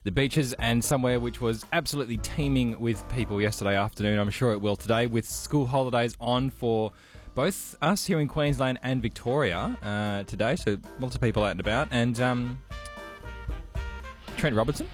the beaches and somewhere which was absolutely teeming with people yesterday afternoon. I'm sure it will today, with school holidays on for both us here in Queensland and Victoria today. So lots of people out and about. And Trent Robertson?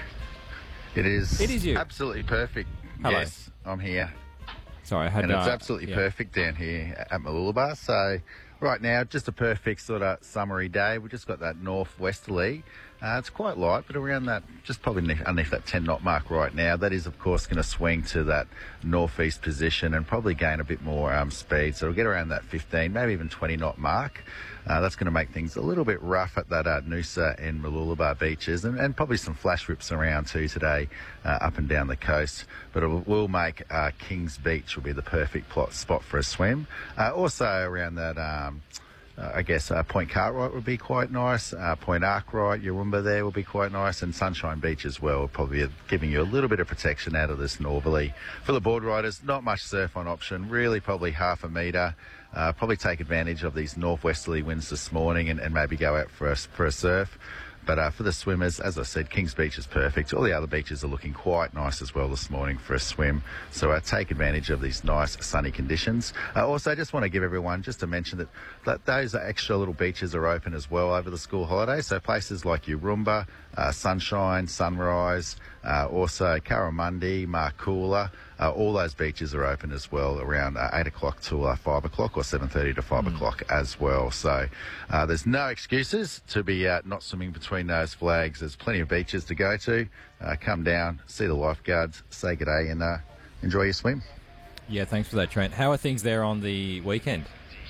It is. It is you. Absolutely perfect. Hello. Yes, I'm here. Sorry, I had... And it's absolutely perfect down here at Mooloolaba. So right now, just a perfect sort of summery day. We've just got that northwesterly. It's quite light, but around that, just probably underneath that 10 knot mark right now. That is, of course, going to swing to that northeast position and probably gain a bit more speed. So it'll get around that 15, maybe even 20 knot mark. That's going to make things a little bit rough at that Noosa and Mooloolaba beaches, and probably some flash rips around too today up and down the coast. But it will make Kings Beach will be the perfect spot for a swim. Also around that... I guess Point Cartwright would be quite nice. Point Arkwright, Yarumba there will be quite nice. And Sunshine Beach as well, probably giving you a little bit of protection out of this northerly. For the board riders, not much surf on option, really probably half a metre. Probably take advantage of these northwesterly winds this morning and maybe go out for a surf. But for the swimmers, as I said, Kings Beach is perfect. All the other beaches are looking quite nice as well this morning for a swim. So take advantage of these nice sunny conditions. Also, I just want to give everyone just to mention that those extra little beaches are open as well over the school holiday. So places like Yarumba, Sunshine, Sunrise, also Curramundi, Marcoola, all those beaches are open as well around 8 o'clock to 5 o'clock or 7:30 to 5 o'clock as well. So there's no excuses to be not swimming between those flags. There's plenty of beaches to go to. Come down, see the lifeguards, say good day and enjoy your swim. Yeah, thanks for that, Trent. How are things there on the weekend?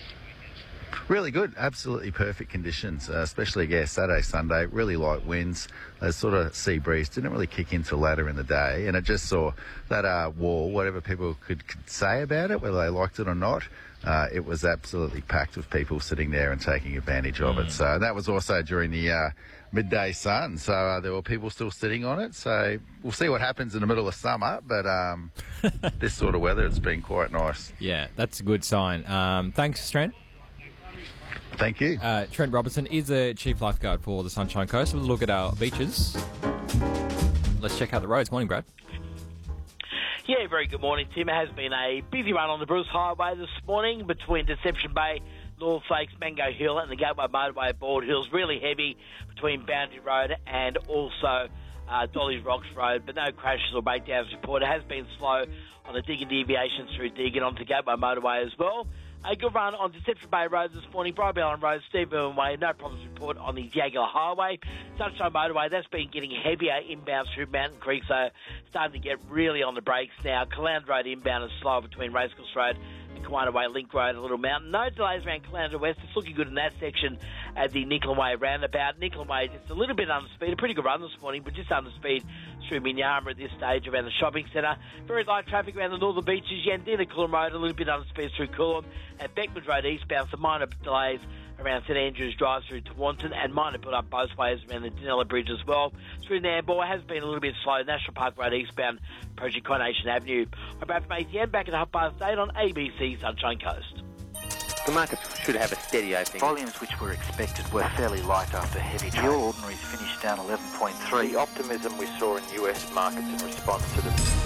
Really good, absolutely perfect conditions, especially, Saturday, Sunday, really light winds. The sort of sea breeze didn't really kick in till later in the day, and it just saw that wall, whatever people could say about it, whether they liked it or not, it was absolutely packed with people sitting there and taking advantage of it. So that was also during the midday sun, so there were people still sitting on it. So we'll see what happens in the middle of summer, but this sort of weather, it's been quite nice. Yeah, that's a good sign. Thanks, Trent. Thank you. Trent Robertson is a chief lifeguard for the Sunshine Coast. We'll look at our beaches. Let's check out the roads. Morning, Brad. Yeah, very good morning, Tim. It has been a busy run on the Bruce Highway this morning between Deception Bay, North Lakes, Mango Hill and the Gateway Motorway at Bald Hills. Really heavy between Boundary Road and also Dolly's Rocks Road, but no crashes or breakdowns reported. It has been slow on the Deagon deviations through Deagon onto Gateway Motorway as well. A good run on Deception Bay Road this morning, Bribie Island Road, Steve Irwin Way, no problems reported on the Jaguar Highway. Sunshine Motorway, that's been getting heavier inbound through Mountain Creek, so starting to get really on the brakes now. Caloundra Road inbound is slow between Racecourse Road and Kiwana Way Link Road and Little Mountain. No delays around Caloundra West. It's looking good in that section at the Nicklin Way roundabout. Nicklin Way just a little bit under speed, a pretty good run this morning, but just under speed through Minyama at this stage around the shopping centre. Very light traffic around the northern beaches. Yandina Coolum Road, a little bit under speed through Coolum. At Beckman Road eastbound, some minor delays around St Andrews Drive through to Wanton, and minor put up both ways around the Danella Bridge as well. Through Nambour has been a little bit slow. National Park Road eastbound, approaching Coronation Avenue. I'm Brad from ATM, back at 8:30 on ABC Sunshine Coast. The markets should have a steady opening. Volumes which were expected were fairly light after heavy trade. The All Ordinaries finished down 11.3. The optimism we saw in US markets in response to the...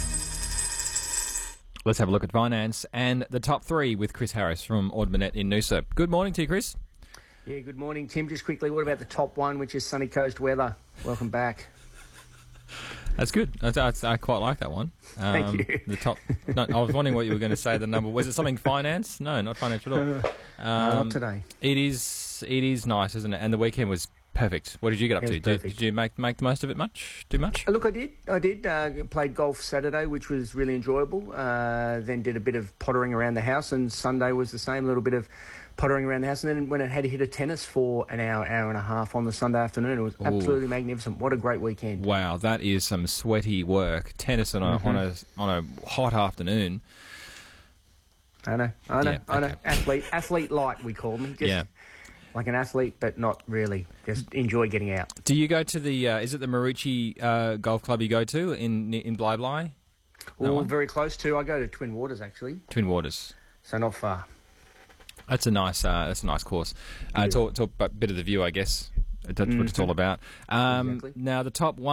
Let's have a look at finance and the top three with Chris Harris from Ord Minnett in Noosa. Good morning to you, Chris. Yeah, good morning, Tim. Just quickly, what about the top one, which is sunny coast weather? Welcome back. That's good. I quite like that one. Thank you. The top. No, I was wondering what you were going to say. The number was it something finance? No, not financial at all. Not today. It is nice, isn't it? And the weekend was perfect. What did you get up to? Did you make the most of it much? Too much? Look, I did. Played golf Saturday, which was really enjoyable. Then did a bit of pottering around the house, and Sunday was the same, a little bit of pottering around the house. And then when it had to hit a tennis for an hour and a half on the Sunday afternoon, it was absolutely magnificent. What a great weekend. Wow, that is some sweaty work. Tennis on a hot afternoon. I know. Athlete light, we call me. Just like an athlete, but not really. Just enjoy getting out. Do you go to the, is it the Marucci Golf Club you go to in Bly? Well, very close to. I go to Twin Waters, actually. Twin Waters. So not far. That's a nice course. Talk a bit of the view, I guess. That's what it's all about. Exactly. Now, the top one.